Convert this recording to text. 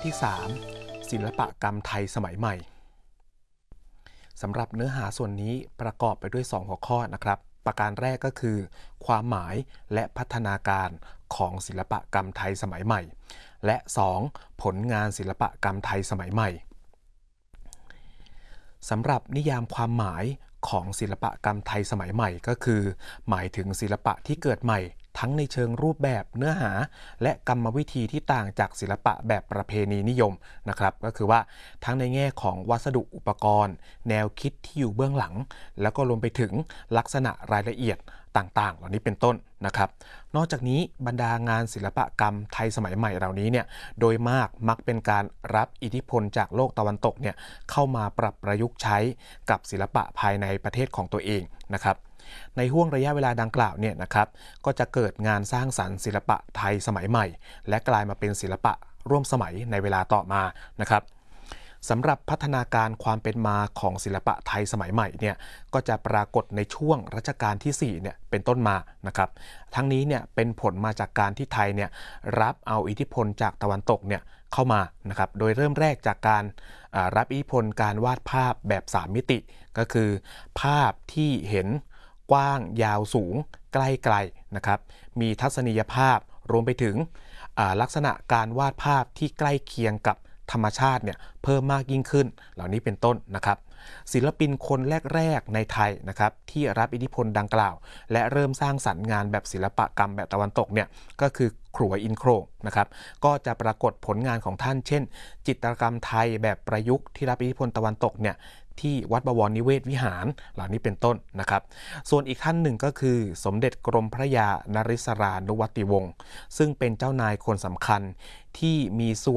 ที่3ศิลปกรรมไทยสมัยใหม่สำหรับเนื้อหาส่วนนี้ประกอบไปด้วย2หัวข้อนะครับประการแรกก็คือความหมายและพัฒนาการของศิลปกรรมไทยสมัยใหม่และ2ผลงานศิลปกรรมไทยสมัยใหม่สำหรับนิยามความหมายของศิลปกรรมไทยสมัยใหม่ก็คือหมายถึงศิลปะที่เกิดใหม่ทั้งในเชิงรูปแบบเนื้อหาและกรรมวิธีที่ต่างจากศิลปะแบบประเพณีนิยมนะครับก็คือว่าทั้งในแง่ของวัสดุอุปกรณ์แนวคิดที่อยู่เบื้องหลังแล้วก็รวมไปถึงลักษณะรายละเอียดต่างๆเหล่านี้เป็นต้นนะครับนอกจากนี้บรรดางานศิลปกรรมไทยสมัยใหม่เหล่านี้เนี่ยโดยมากมักเป็นการรับอิทธิพลจากโลกตะวันตกเนี่ยเข้ามาปรับประยุกต์ใช้กับศิลปะภายในประเทศของตัวเองนะครับในห่วงระยะเวลาดังกล่าวเนี่ยนะครับก็จะเกิดงานสร้างสรรค์ศิลปะไทยสมัยใหม่และกลายมาเป็นศิลปะร่วมสมัยในเวลาต่อมานะครับสำหรับพัฒนาการความเป็นมาของศิลปะไทยสมัยใหม่เนี่ยก็จะปรากฏในช่วงรัชกาลที่4เนี่ยเป็นต้นมานะครับทั้งนี้เนี่ยเป็นผลมาจากการที่ไทยเนี่ยรับเอาอิทธิพลจากตะวันตกเนี่ยเข้ามานะครับโดยเริ่มแรกจากการรับอิทธิพลการวาดภาพแบบ3มิติก็คือภาพที่เห็นกว้างยาวสูงใกล้ไกลนะครับมีทัศนียภาพรวมไปถึงลักษณะการวาดภาพที่ใกล้เคียงกับธรรมชาติเนี่ยเพิ่มมากยิ่งขึ้นเหล่านี้เป็นต้นนะครับศิลปินคนแรกๆในไทยนะครับที่รับอิทธิพลดังกล่าวและเริ่มสร้างสรรค์งานแบบศิลปกรรมแบบตะวันตกเนี่ยก็คือครัวอินโครงนะครับก็จะปรากฏผลงานของท่านเช่นจิตรกรรมไทยแบบประยุกต์ที่รับอิทธิพลตะวันตกเนี่ยที่วัดบวรนิเวศวิหารเหล่านี้เป็นต้นนะครับส่วนอีกท่านหนึ่งก็คือสมเด็จกรมพระยานริศรานุวัติวงศ์ซึ่งเป็นเจ้านายคนสำคัญที่มีส่วน